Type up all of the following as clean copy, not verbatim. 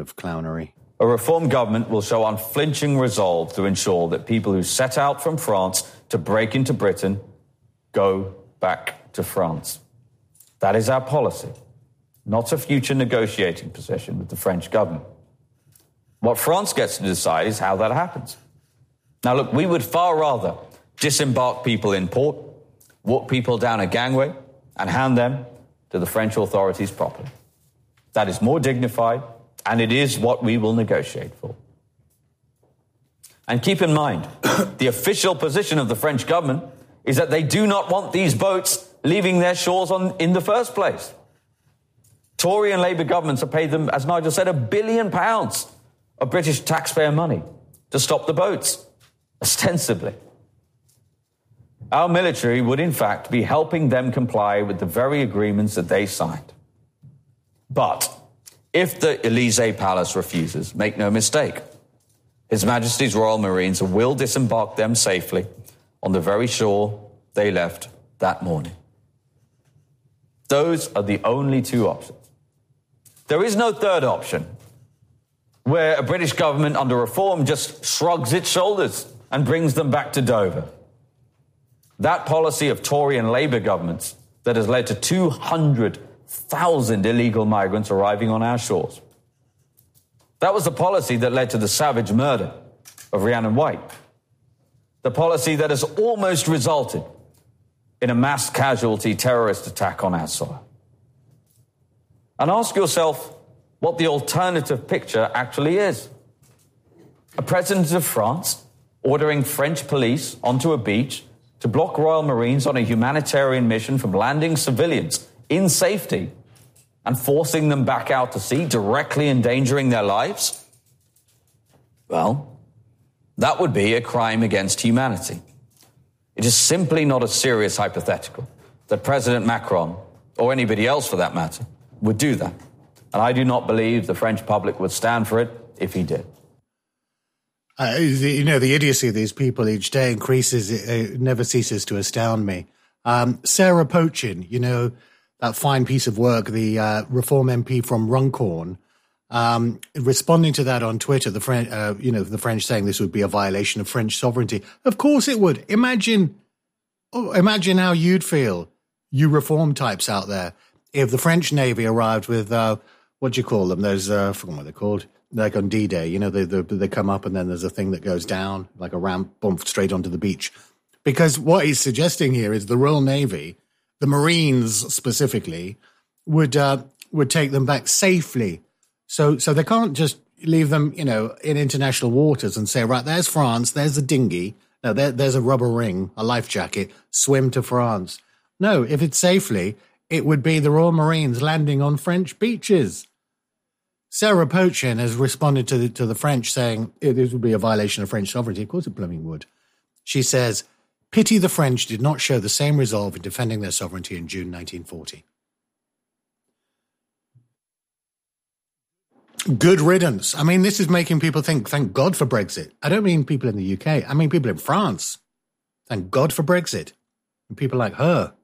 of clownery. A reform government will show unflinching resolve to ensure that people who set out from France to break into Britain go back to France. That is our policy, not a future negotiating position with the French government. What France gets to decide is how that happens. Now, look, we would far rather disembark people in port, walk people down a gangway, and hand them to the French authorities properly. That is more dignified, and it is what we will negotiate for. And keep in mind, the official position of the French government is that they do not want these boats leaving their shores in the first place. Tory and Labour governments have paid them, as Nigel said, £1 billion of British taxpayer money to stop the boats, ostensibly. Our military would, in fact, be helping them comply with the very agreements that they signed. But if the Elysee Palace refuses, make no mistake, His Majesty's Royal Marines will disembark them safely on the very shore they left that morning. Those are the only two options. There is no third option, where a British government under reform just shrugs its shoulders and brings them back to Dover. That policy of Tory and Labour governments that has led to 200,000 illegal migrants arriving on our shores. That was the policy that led to the savage murder of Rhiannon White. The policy that has almost resulted in a mass casualty terrorist attack on our soil. And ask yourself what the alternative picture actually is. A president of France ordering French police onto a beach to block Royal Marines on a humanitarian mission from landing civilians in safety and forcing them back out to sea, directly endangering their lives? Well, that would be a crime against humanity. It is simply not a serious hypothetical that President Macron, or anybody else for that matter, would do that. And I do not believe the French public would stand for it if he did. The idiocy of these people each day increases. It never ceases to astound me. Sarah Pochin, that fine piece of work, the Reform MP from Runcorn, responding to that on Twitter, the French saying this would be a violation of French sovereignty. Of course it would. Imagine how you'd feel, you reform types out there, if the French Navy arrived with, what do you call them? Those, I forgot what they're called. Like on D-Day, they come up and then there's a thing that goes down, like a ramp, bump straight onto the beach. Because what he's suggesting here is the Royal Navy, the Marines specifically, would take them back safely. So they can't just leave them, in international waters and say, right, there's France, there's a dinghy, no, there's a rubber ring, a life jacket, swim to France. No, if it's safely, it would be the Royal Marines landing on French beaches. Sarah Pochin has responded to the French saying this would be a violation of French sovereignty. Of course it blooming would. She says, pity the French did not show the same resolve in defending their sovereignty in June 1940. Good riddance. I mean, this is making people think, thank God for Brexit. I don't mean people in the UK. I mean people in France. Thank God for Brexit. And people like her.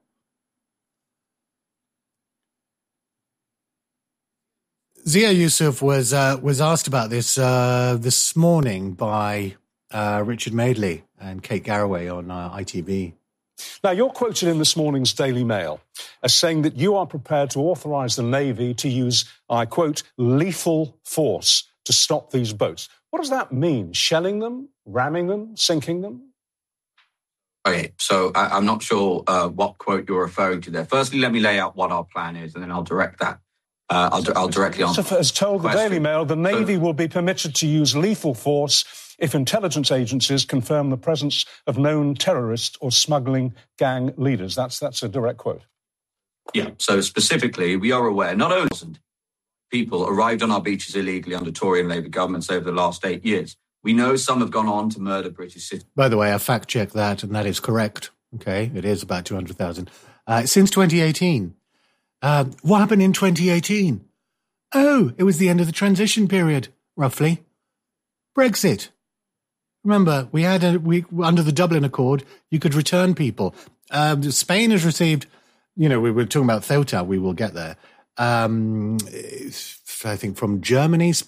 Zia Yusuf was asked about this morning by Richard Madeley and Kate Garraway on ITV. Now, you're quoted in this morning's Daily Mail as saying that you are prepared to authorise the Navy to use, I quote, lethal force to stop these boats. What does that mean? Shelling them, ramming them, sinking them? Okay, so I'm not sure what quote you're referring to there. Firstly, let me lay out what our plan is, and then I'll direct that. I'll directly answer. As told the Daily Mail, the Navy will be permitted to use lethal force if intelligence agencies confirm the presence of known terrorist or smuggling gang leaders. That's a direct quote. Yeah, so specifically, we are aware not only people arrived on our beaches illegally under Tory and Labour governments over the last 8 years. We know some have gone on to murder British citizens. By the way, I fact-checked that, and that is correct. Okay, it is about 200,000. Since 2018. What happened in 2018? Oh, it was the end of the transition period, roughly. Brexit. Remember, we under the Dublin Accord, you could return people. Spain has received, we were talking about Ceuta, we will get there. I think from Germany,